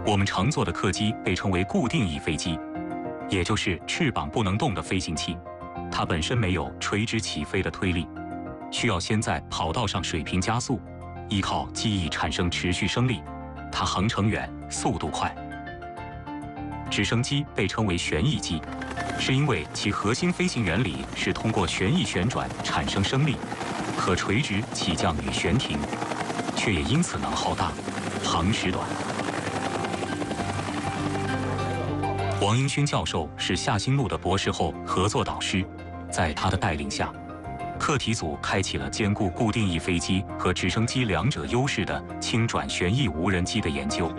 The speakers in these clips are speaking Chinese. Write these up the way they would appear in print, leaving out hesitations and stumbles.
我们常坐的客机被称为固定翼飞机，也就是翅膀不能动的飞行器。它本身没有垂直起飞的推力，需要先在跑道上水平加速，依靠机翼产生持续升力。它航程远，速度快。直升机被称为旋翼机，是因为其核心飞行原理是通过旋翼旋转产生升力，可垂直起降与悬停，却也因此能耗大，航时短。王英勋教授是夏新路的博士后合作导师，在他的带领下，课题组开启了兼顾固定翼飞机和直升机两者优势的轻转旋翼无人机的研究。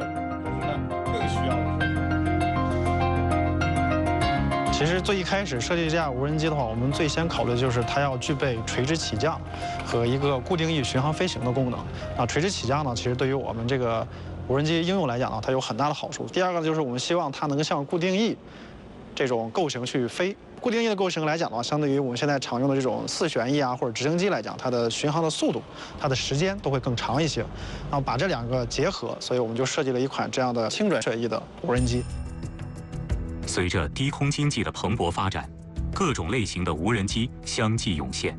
其实最一开始设计这架无人机的话，我们最先考虑的就是它要具备垂直起降和一个固定翼巡航飞行的功能。啊，垂直起降呢，其实对于我们这个无人机应用来讲呢，它有很大的好处。第二个就是我们希望它能够像固定翼这种构型去飞。固定翼的构型来讲的话，相对于我们现在常用的这种4旋翼啊或者直升机来讲，它的巡航的速度、它的时间都会更长一些。然后把这两个结合，所以我们就设计了一款这样的轻转旋翼的无人机。 随着低空经济的蓬勃发展，各种类型的无人机相继涌现。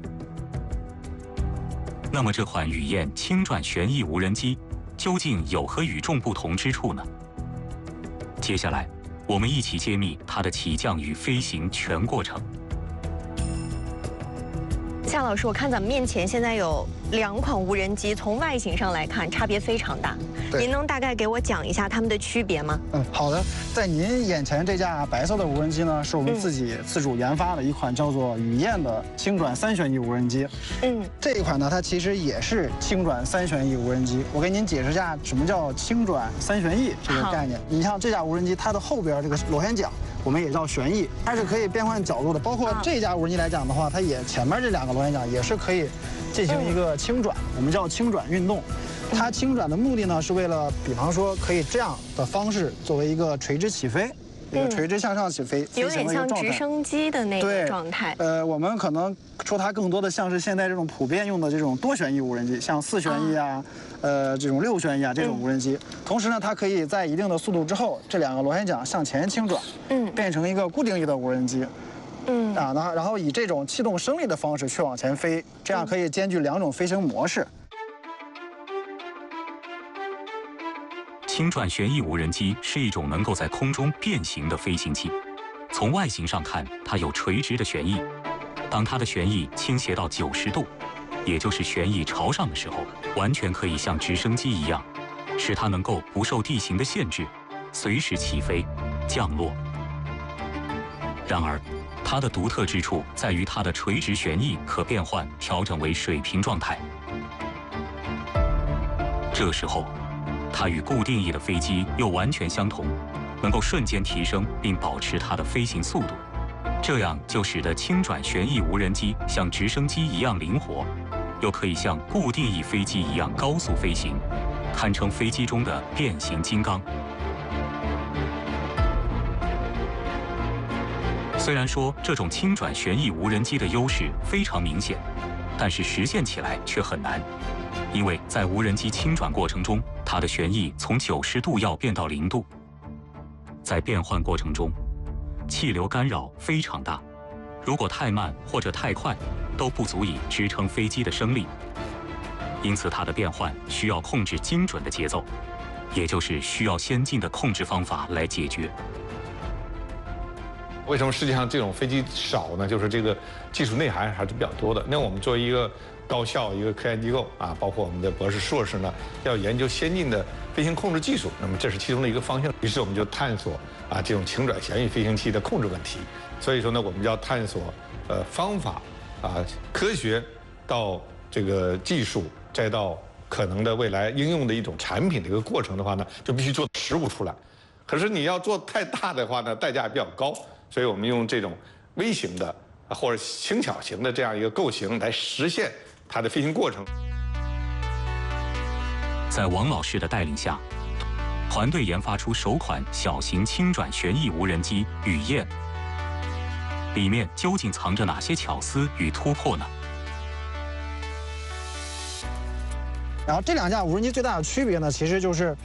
那么这款雨燕轻转旋翼无人机究竟有何与众不同之处呢？接下来，我们一起揭秘它的起降与飞行全过程。 夏老师，我看咱们面前现在有2款无人机，从外形上来看差别非常大。您能大概给我讲一下它们的区别吗？ 好的。在您眼前这架白色的无人机呢，是我们自己自主研发的一款叫做雨燕的轻转3旋翼无人机。这一款呢，它其实也是轻转3旋翼无人机。我给您解释一下什么叫轻转3旋翼这个概念。你像这架无人机，它的后边这个螺旋桨，我们也叫旋翼，它是可以变换角度的。包括这架无人机来讲的话，它也前面这2个螺旋桨也是可以进行一个轻转，我们叫轻转运动。它轻转的目的呢，是为了，比方说可以这样的方式作为一个垂直起飞，一个垂直向上起飞， 有点像直升机的那个状态。 我们可能说它更多的像是现在这种普遍用的这种多旋翼无人机，像4旋翼啊，这种6旋翼啊这种无人机。同时呢，它可以在一定的速度之后，这2个螺旋桨向前轻转，变成一个固定翼的无人机。然后以这种气动升力的方式去往前飞，这样可以兼具2种飞行模式。 轻转旋翼无人机是一种能够在空中变形的飞行器。从外形上看，它有垂直的旋翼。当它的旋翼倾斜到90度，也就是旋翼朝上的时候，完全可以像直升机一样，使它能够不受地形的限制，随时起飞、降落。然而，它的独特之处在于它的垂直旋翼可变换调整为水平状态。这时候，它与固定翼的飞机又完全相同，能够瞬间提升并保持它的飞行速度，这样就使得轻转旋翼无人机像直升机一样灵活，又可以像固定翼飞机一样高速飞行，堪称飞机中的变形金刚。虽然说这种轻转旋翼无人机的优势非常明显，但是实现起来却很难，因为在无人机轻转过程中，它的旋翼从90度要变到0度，在变换过程中，气流干扰非常大，如果太慢或者太快，都不足以支撑飞机的升力。因此，它的变换需要控制精准的节奏，也就是需要先进的控制方法来解决。 为什么世界上这种飞机少呢？就是这个技术内涵还是比较多的。那我们作为一个高校、一个科研机构啊，包括我们的博士、硕士呢，要研究先进的飞行控制技术，那么这是其中的一个方向。于是我们就探索这种轻转旋翼飞行器的控制问题。所以说呢，我们要探索方法科学到这个技术，再到可能的未来应用的一种产品的一个过程的话呢，就必须做实物出来。可是你要做太大的话呢，代价比较高。所以我们用这种微型的或者轻巧型的这样一个构型来实现它的飞行过程。 在王老师的带领下，团队研发出首款小型轻转旋翼无人机雨燕。里面究竟藏着哪些巧思与突破呢？ 然后这2架无人机最大的区别呢，其实就是